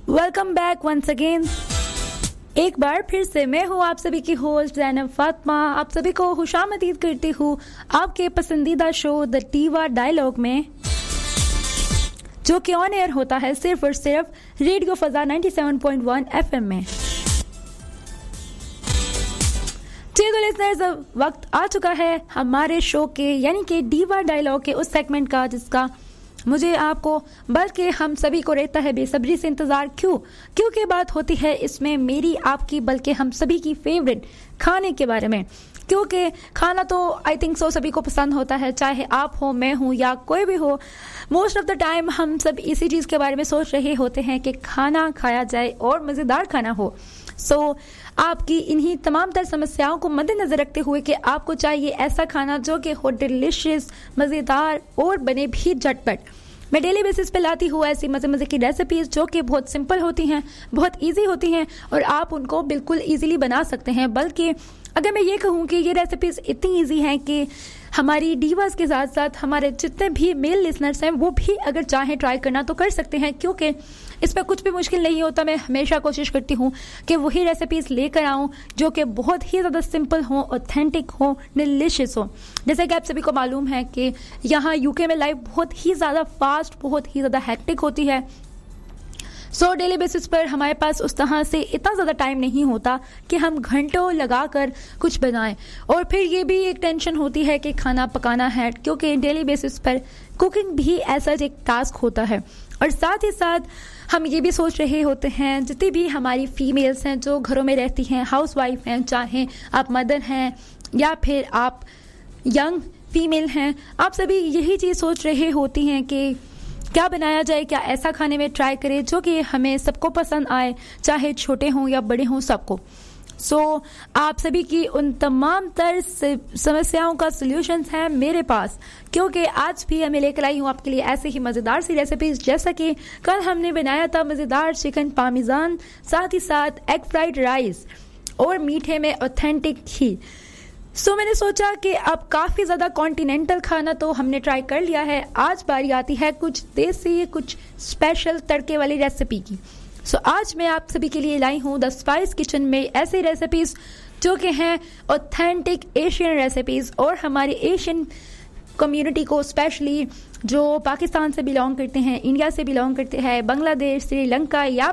Welcome back once again. एक बार फिर से मैं हूँ आप सभी की होस्ट ज़ैनब फातिमा। आप सभी को खुशामदीद करती हूँ आपके पसंदीदा शो द टीवा डायलॉग में, जो कि ऑन एयर होता है सिर्फ और सिर्फ रेडियो फजा 97.1 FM में। चलो लिसनर्स, अब वक्त आ चुका है हमारे शो के यानी कि डीवा डायलॉग के उस सेगमेंट का जिसका मुझे आपको बल्कि हम सभी को रहता है बेसब्री से इंतजार। क्योंकि बात होती है इसमें मेरी, आपकी, बल्कि हम सभी की फेवरेट खाने के बारे में। क्योंकि खाना तो आई थिंक सो सभी को पसंद होता है, चाहे आप हो, मैं हूँ या कोई भी हो। मोस्ट ऑफ द टाइम हम सब इसी चीज़ के बारे में सोच रहे होते हैं कि खाना खाया जाए और मज़ेदार खाना हो। सो आपकी इन्हीं तमाम तर समस्याओं को मद्देनजर रखते हुए कि आपको चाहिए ऐसा खाना जो कि हो डिलिशियस, मज़ेदार और बने भी झटपट। मैं डेली बेसिस पे लाती हूँ ऐसी मज़े की रेसिपीज़ जो कि बहुत सिंपल होती हैं, बहुत इजी होती हैं और आप उनको बिल्कुल इजीली बना सकते हैं। बल्कि अगर मैं ये कहूँ कि ये रेसिपीज़ इतनी इजी हैं कि हमारी डीवास के साथ साथ हमारे जितने भी मेल लिसनर्स हैं वो भी अगर चाहें ट्राई करना तो कर सकते हैं, क्योंकि इसमें कुछ भी मुश्किल नहीं होता। मैं हमेशा कोशिश करती हूँ कि वही रेसिपीज़ लेकर आऊँ जो कि बहुत ही ज़्यादा सिंपल हो, ऑथेंटिक हो, डिलिशियस हो। जैसे कि आप सभी को मालूम है कि यहाँ यूके में लाइफ बहुत ही ज़्यादा फास्ट, बहुत ही ज़्यादा हैक्टिक होती है। सो डेली बेसिस पर हमारे पास उस तरह से इतना ज़्यादा टाइम नहीं होता कि हम घंटों लगाकर कुछ बनाएं। और फिर ये भी एक टेंशन होती है कि खाना पकाना है, क्योंकि डेली बेसिस पर कुकिंग भी ऐसा एक टास्क होता है। और साथ ही साथ हम ये भी सोच रहे होते हैं, जितनी भी हमारी फीमेल्स हैं जो घरों में रहती हैं, हाउसवाइफ हैं, चाहे आप मदर हैं या फिर आप यंग फीमेल हैं, आप सभी यही चीज़ सोच रहे होती हैं कि क्या बनाया जाए, क्या ऐसा खाने में ट्राई करें जो कि हमें सबको पसंद आए, चाहे छोटे हों या बड़े हों, सबको। सो आप सभी की उन तमाम तर समस्याओं का सॉल्यूशंस है मेरे पास, क्योंकि आज भी मैं लेकर आई हूँ आपके लिए ऐसे ही मज़ेदार सी रेसिपीज। जैसा कि कल हमने बनाया था मज़ेदार चिकन पार्मेजान, साथ ही साथ एग फ्राइड राइस और मीठे में ऑथेंटिक घी। सो मैंने सोचा कि अब काफ़ी ज़्यादा कॉन्टिनेंटल खाना तो हमने ट्राई कर लिया है, आज बारी आती है कुछ देसी, कुछ स्पेशल तड़के वाली रेसिपी की। सो आज मैं आप सभी के लिए लाई हूँ द स्पाइस किचन में ऐसी रेसिपीज़ जो कि हैं ऑथेंटिक एशियन रेसिपीज़ और हमारी एशियन कम्युनिटी को, स्पेशली जो पाकिस्तान से बिलोंग करते हैं, इंडिया से बिलोंग करते हैं, बांग्लादेश, श्रीलंका या